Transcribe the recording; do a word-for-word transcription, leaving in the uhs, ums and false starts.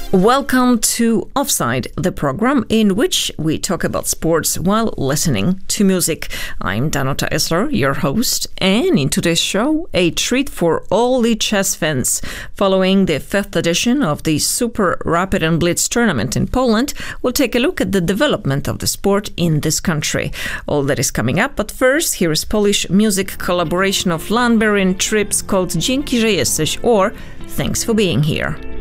Welcome to Offside, the program in which we talk about sports while listening to music. I'm Danuta Esler, your host, and in today's show, a treat for all the chess fans. Following the fifth edition of the Super Rapid and Blitz tournament in Poland, we'll take a look at the development of the sport in this country. All that is coming up, but first, here is Polish music collaboration of Landberry and Trips called Dzięki, że jesteś, or Thanks for being here.